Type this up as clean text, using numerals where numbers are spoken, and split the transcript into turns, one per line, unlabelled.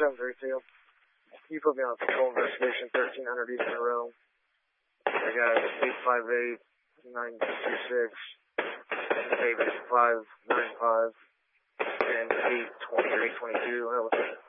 732. You put me on patrol investigation 1300 East Monroe. I got 858 926, David 595, and 820 or 822.